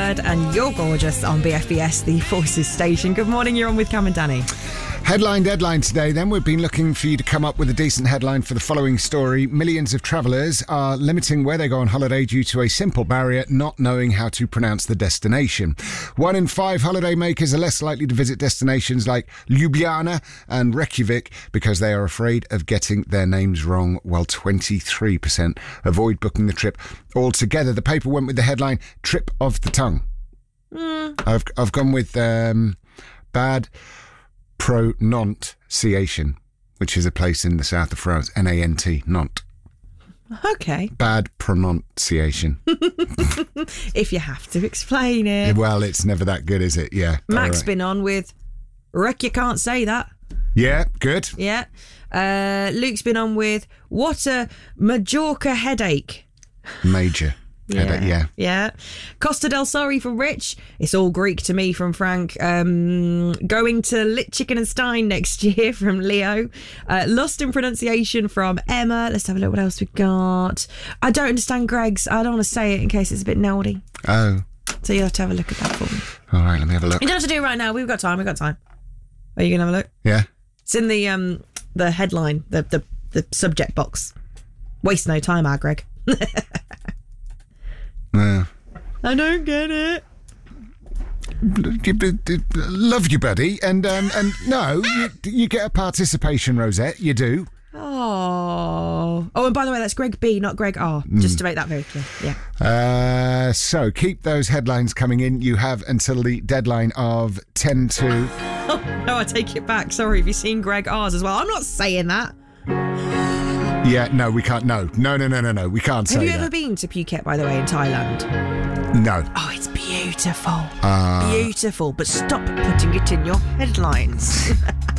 Bird, and you're gorgeous on BFBS, the Voices station. Good morning, you're on with Cam and Danny. Headline deadline today, then. We've been looking for you to come up with a decent headline for the following story. Millions of travellers are limiting where they go on holiday due to a simple barrier, not knowing how to pronounce the destination. 1 in 5 holiday makers are less likely to visit destinations like Ljubljana and Reykjavik because they are afraid of getting their names wrong, while 23% avoid booking the trip altogether. The paper went with the headline, Trip of the Tongue. I've gone with bad pronunciation, which is a place in the south of France. Nantes, Nantes. Okay. Bad pronunciation. If you have to explain it. Well, it's never that good, is it? Yeah. Mac's been on with Wreck, you can't say that. Yeah, good. Yeah. Luke's been on with What a Majorca Headache. Major. Headache, yeah. Costa del Sorry from Rich. It's all Greek to me from Frank. Going to Lit Chicken and Stein next year from Leo. Lost in pronunciation from Emma. Let's have a look what else we got. I don't understand Greg's. I don't want to say it in case it's a bit naughty. Oh. So you'll have to have a look at that for me. All right, let me have a look. You don't have to do it right now. We've got time. Are you going to have a look? Yeah. It's in the headline, the subject box. Waste no time, Greg. I don't get it. Love you, buddy. And no, you get a participation rosette. You do. Oh, and by the way, that's Greg B, not Greg R. Just to make that very clear. Yeah. So keep those headlines coming in. You have until the deadline of 10 to... Oh, no, I take it back. Sorry, have you seen Greg R's as well? I'm not saying that. Yeah, no, we can't. No. We can't say that. Have you ever been to Phuket, by the way, in Thailand? No. Oh, it's beautiful. Beautiful. But stop putting it in your headlines.